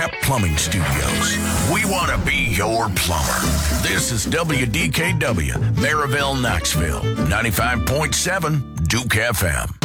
Tap Plumbing Studios. We want to be your plumber. This is WDKW, Maryville, Knoxville, 95.7 Duke FM.